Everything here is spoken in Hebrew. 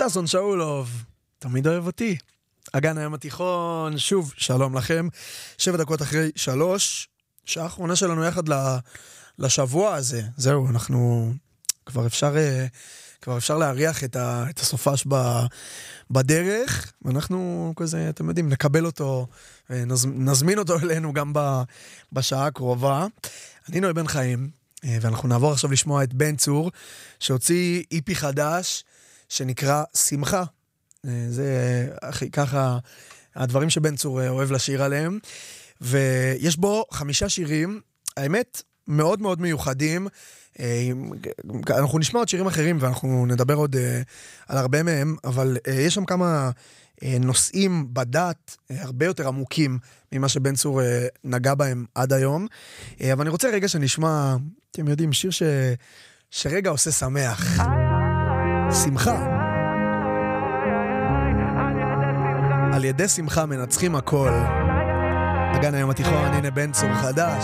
ששון שאולוב, תמיד אוהב אותי. אגן הים התיכון, שוב, שלום לכם. 7 דקות אחרי 3, שעה האחרונה שלנו יחד לשבוע הזה. זהו, אנחנו כבר אפשר להריח את הסופש בדרך, ואנחנו כזה, אתם יודעים, נקבל אותו, נזמין אותו אלינו גם בשעה הקרובה. אני נוי בן חיים, ואנחנו נעבור עכשיו לשמוע את בן צור, שהוציא איפי חדש, שנקרא שמחה. זה ככה הדברים שבן צור אוהב לשיר עליהם, ויש בו 5 שירים, האמת מאוד מאוד מיוחדים. אנחנו נשמע עוד שירים אחרים ואנחנו נדבר עוד על הרבה מהם, אבל יש שם כמה נושאים בדת הרבה יותר עמוקים ממה שבן צור נגע בהם עד היום. אבל אני רוצה רגע שנשמע, אתם יודעים, שיר שרגע עושה שמח. שמחה. על ידי שמחה מנצחים הכל. אגן הים התיכון, הנה בן צור חדש.